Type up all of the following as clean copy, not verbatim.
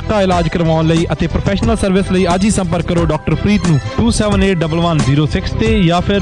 ਦਿੱਤਾ ਇਲਾਜ ਕਰਵਾਉਣ ਲਈ ਅਤੇ ਪ੍ਰੋਫੈਸ਼ਨਲ ਸਰਵਿਸ ਲਈ ਅੱਜ ਹੀ ਸੰਪਰਕ ਕਰੋ ਡਾਕਟਰ ਪ੍ਰੀਤ ਨੂੰ 27811106 ਤੇ ਜਾਂ ਫਿਰ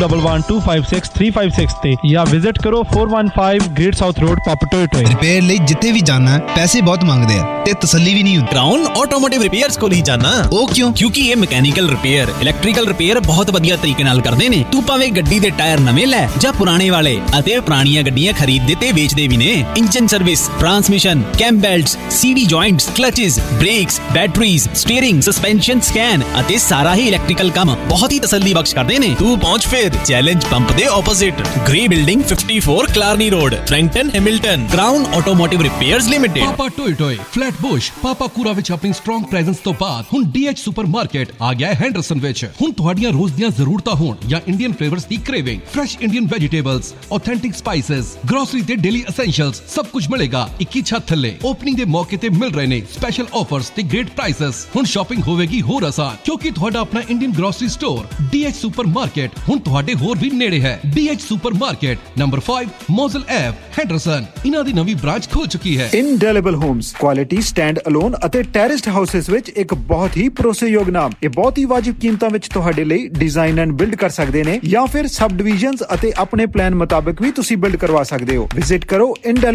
0211256356 ਤੇ ਜਾਂ ਵਿਜ਼ਿਟ ਕਰੋ 415 ਗ੍ਰੇਟ ਸਾਊਥ ਰੋਡ ਪਾਪਾ ਟੋਏ ਟੋਏ। ਰਿਪੇयर ਲਈ ਜਿੱਥੇ ਵੀ ਜਾਣਾ ਪੈਸੇ ਬਹੁਤ ਮੰਗਦੇ ਆ ਤੇ ਤਸੱਲੀ ਵੀ ਨਹੀਂ ਹੁੰਦੀ। ਕਰਾਊਨ ਆਟੋਮੋਟਿਵ ਰਿਪੇਅਰਸ ਕੋਲ ਹੀ ਜਾਣਾ। ਉਹ ਕਿਉਂ? ਕਿਉਂਕਿ ਇਹ ਮਕੈਨੀਕਲ ਰਿਪੇਅਰ, ਇਲੈਕਟ੍ਰੀਕਲ ਰਿਪੇਅਰ ਬਹੁਤ ਵਧੀਆ ਤਰੀਕੇ ਨਾਲ ਕਰਦੇ ਨੇ। ਤੂੰ ਭਾਵੇਂ ਗੱਡੀ ਦੇ ਟਾਇਰ ਨਵੇਂ ਲੈ ਜਾਂ ਪੁਰਾਣੇ ਵਾਲੇ, ਅਤੇ ਪੁਰਾਣੀਆਂ ਗੱਡੀਆਂ ਖਰੀਦਦੇ ਤੇ ਵੇਚਦੇ ਵੀ ਨੇ। ਇੰਜਨ ਸਰਵਿਸ, ਟਰਾਂਸਮਿਸ਼ਨ, ਕੈਮ ਬੈਲਟਸ, ਸੀਡੀ joints, ਕਲਚਸ, brakes, batteries, steering, suspension, scan ਅਤੇ ਸਾਰਾ ਹੀ ਇਲੈਕਟ੍ਰੀਕਲ ਕੰਮ ਬਹੁਤ ਹੀ ਤਸੱਲੀ ਬਖਸ਼ ਕਰਦੇ ਨੇ। ਤੂੰ ਪਹੁੰਚ ਫਿਰ ਚੈਲੰਜ ਪੰਪ ਦੇ opposite, grey building 54 ਕਲਾਰਨੀ road, ਫ੍ਰੈਂਕਟਨ, Hamilton. Crown automotive repairs limited. ਪਾਪਾ ਟੋਏ ਟੋਏ, ਫਲੈਟਬੁਸ਼, ਪਾਪਾਕੂਰਾ ਵਿੱਚ ਆਪਣੀ ਸਟਰੋਂਗ ਪ੍ਰੈਜ਼ੈਂਸ ਤੋਂ ਬਾਅਦ ਹੁਣ DH ਸੁਪਰਮਾਰਕਟ ਆ ਗਿਆ ਹੈ ਹੈਂਡਰਸਨ ਵਿੱਚ। ਹੁਣ ਤੁਹਾਡੀਆਂ ਰੋਜ਼ ਦੀਆਂ ਜ਼ਰੂਰਤਾਂ ਹੋਣ ਜਾਂ ਇੰਡੀਅਨ ਫਲੇਵਰਸ ਦੀ craving, fresh Indian vegetables, authentic spices, grocery ਤੇ ਡੇਲੀ ਐਸੈਂਸ਼ੀਅਲਸ, ਸਭ ਕੁਝ ਮਿਲੇਗਾ ਇੱਕ ਹੀ ਛੱਤ ਥੱਲੇ। ਓਪਨਿੰਗ ਦੇ ਮੌਕੇ ਤੇ ਮਿਲ ਰਹੇ ਨੇ ਸਪੈਸ਼ਲ ਆਫਰਸ ਤੇ ਗ੍ਰੇਟ ਪ੍ਰਾਈਸਸ। ਹੁਣ ਸ਼ਾਪਿੰਗ ਹੋਵੇਗੀ ਹੋਰ ਆਸਾਨ ਕਿਉਂਕਿ ਤੁਹਾਡਾ ਆਪਣਾ Indian grocery store DH supermarket ਹੁਣ ਤੁਹਾਡੇ ਹੋਰ ਵੀ ਨੇੜੇ ਹੈ। DH supermarket number 5 ਮੋਜ਼ਲ ਐਵ, ਹੈਂਡਰਸਨ। ਇਹਨਾਂ ਦੀ ਨਵੀਂ ਬ੍ਰਾਂਚ ਖੁੱਲ ਚੁੱਕੀ ਹੈ। ਇੰਡੈਲੀਬਲ ਹੋਮਸ, ਕੁਆਲਿਟੀ ਸਟੈਂਡ ਅਲੋਨ ਅਤੇ ਟੈਰਿਸਡ ਹਾਊਸਸ ਵਿੱਚ ਇੱਕ ਬਹੁਤ ਹੀ ਭਰੋਸੇਯੋਗ ਨਾਮ। ਇਹ ਬਹੁਤ ਹੀ ਵਾਜਿਬ ਕੀਮਤਾਂ ਵਿੱਚ ਤੁਹਾਡੇ ਲਈ ਡਿਜ਼ਾਈਨ ਐਂਡ ਬਿਲਡ ਕਰ ਸਕਦੇ ਨੇ ਜਾਂ ਫਿਰ ਸਬ ਡਿਵੀਜ਼ਨਸ ਅਤੇ ਆਪਣੇ ਪਲਾਨ ਮੁਤਾਬਕ ਵੀ ਤੁਸੀਂ ਬਿਲਡ ਕਰਵਾ ਸਕਦੇ ਹੋ। ਵਿਜ਼ਿਟ ਕਰੋ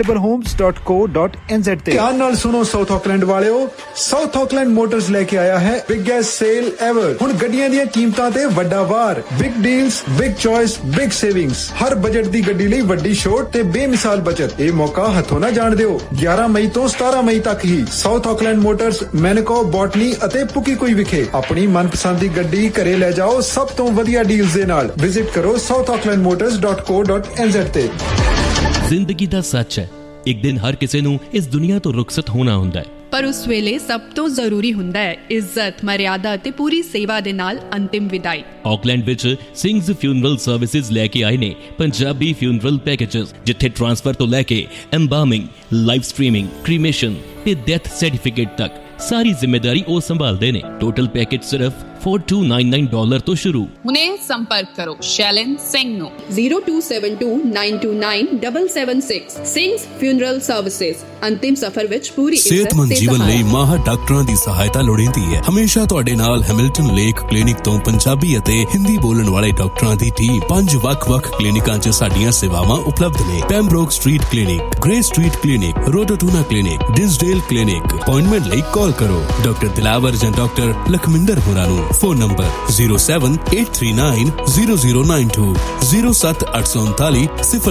indelibalhomes.co.nz ਤੇ। ਧਿਆਨ ਨਾਲ ਸੁਣੋ ਸਾਊਥ ਆਕਲੈਂਡ ਵਾਲਿਓ, ਸਾਊਥ ਆਕਲੈਂਡ ਮੋਟਰਸ ਲੈ ਕੇ ਆਇਆ ਹੈ ਬਿਗੇਸਟ ਸੇਲ ਐਵਰ। ਹੁਣ ਗੱਡੀਆਂ ਦੀਆਂ ਕੀਮਤਾਂ ਤੇ ਵੱਡਾ ਵਾਰ, big deals, big choice, big savings. ਹਰ ਬਜਟ ਦੀ ਗੱਡੀ ਲਈ ਵੱਡੀ ਛੋਟ ਤੇ ਬੇਮਿਸਾਲ ਬਚਤ। ਇਹ ਮੌਕਾ ਹੱਥੋਂ ਨਾ ਜਾਣ ਦਿਓ। 11 ਮਈ ਤੋਂ 17 ਮਈ ਤੱਕ ਹੀ ਸਾਊਥ ਆਕਲੈਂਡ ਮੋਟਰਸ, ਮੈਨਕੋ, ਬੋਟਨੀ ਅਤੇ ਪੁਕੀਕੋਈ ਵਿਖੇ ਆਪਣੀ ਮਨਪਸੰਦ ਦੀ ਗੱਡੀ ਘਰੇ ਲੈ ਜਾਓ ਸਭ ਤੋਂ ਵਧੀਆ ਡੀਲਸ ਦੇ ਨਾਲ। ਵਿਜ਼ਿਟ ਕਰੋ southaucklandmotors.co.nz ਤੇ। ਜ਼ਿੰਦਗੀ ਦਾ ਸੱਚ ਹੈ, ਇੱਕ ਦਿਨ ਹਰ ਕਿਸੇ ਨੂੰ ਇਸ ਦੁਨੀਆ ਤੋਂ ਰੁਖਸਤ ਹੋਣਾ ਹੁੰਦਾ ਹੈ, ਪਰ ਉਸ ਵੇਲੇ ਸਭ ਤੋਂ ਜ਼ਰੂਰੀ ਹੁੰਦਾ ਹੈ ਇੱਜ਼ਤ, ਮਰਿਆਦਾ ਅਤੇ ਪੂਰੀ ਸੇਵਾ ਦੇ ਨਾਲ ਅੰਤਿਮ ਵਿਦਾਈ। ਆਕਲੈਂਡ ਵਿੱਚ ਸਿੰਘਜ਼ ਫਿਊਨਰਲ ਸਰਵਿਸਿਜ਼ ਲੈ ਕੇ ਆਏ ਨੇ ਪੰਜਾਬੀ ਫਿਊਨਰਲ ਪੈਕੇਜਸ, ਜਿੱਥੇ ਟ੍ਰਾਂਸਫਰ ਤੋਂ ਲੈ ਕੇ ਐਮਬਾਰਮਿੰਗ, ਲਾਈਵ ਸਟ੍ਰੀਮਿੰਗ, ਕ੍ਰੀਮੇਸ਼ਨ ਤੇ ਡੈਥ ਸਰਟੀਫਿਕੇਟ ਤੱਕ ਸਾਰੀ ਜ਼ਿੰਮੇਦਾਰੀ ਉਹ ਸੰਭਾਲਦੇ ਨੇ। ਟੋਟਲ ਪੈਕੇਜ ਸਿਰਫ $4299 ਤੋਂ ਸ਼ੁਰੂ। ਹੁਣੇ ਸੰਪਰਕ ਕਰੋ ਸ਼ੈਲਨ ਸਿੰਘ ਨੂੰ 0272929776। ਸਿੰਘਜ਼ ਫਿਊਨਰਲ ਸਰਵਿਸਿਜ਼, ਅੰਤਿਮ ਸਫ਼ਰ ਵਿੱਚ ਪੂਰੀ ਸਿਹਤਮੰਦ ਜੀਵਨ ਲਈ ਮਾਹਰ ਡਾਕਟਰਾਂ ਦੀ ਸਹਾਇਤਾ ਲੋੜੀਂਦੀ ਹੈ। ਹਮੇਸ਼ਾ ਤੁਹਾਡੇ ਨਾਲ ਹੈਮਿਲਟਨ ਲੇਕ ਕਲੀਨਿਕ ਤੋਂ ਪੰਜਾਬੀ ਅਤੇ ਹਿੰਦੀ ਬੋਲਣ ਵਾਲੇ ਡਾਕਟਰਾਂ ਦੀ ਟੀਮ 5 ਵੱਖ-ਵੱਖ ਕਲੀਨਿਕਾਂ 'ਚ ਸਾਡੀਆਂ ਸੇਵਾਵਾਂ ਉਪਲਬਧ ਨੇ। ਪੈਮਬਰੋਕ street clinic, grey street clinic, ਰੋਟੋਟੂਨਾ clinic, ਡਿਸਡੇਲ clinic. Appointment ਲਈ ਕਾਲ ਕਰੋ ਡਾਕਟਰ ਦਿਲਾਵਰ ਜਾਂ ਡਾਕਟਰ ਲਖਮਿੰਦਰ ਹੋਰਾਂ ਨੂੰ। Phone number 078390092, 07839